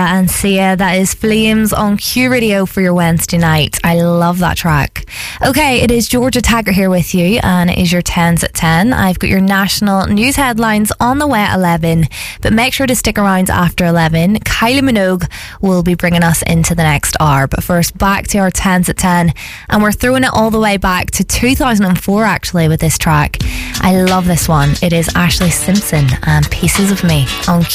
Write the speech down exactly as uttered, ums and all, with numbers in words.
And Sia, that is Flames on Q Radio for your Wednesday night. I love that track. Okay, it is Georgia Taggart here with you, and it is your tens at ten. I've got your national news headlines on the way at eleven, but make sure to stick around after eleven. Kylie Minogue will be bringing us into the next hour. But first, back to our tens at ten, and we're throwing it all the way back to two thousand four actually with this track. I love this one. It is Ashlee Simpson and Pieces of Me on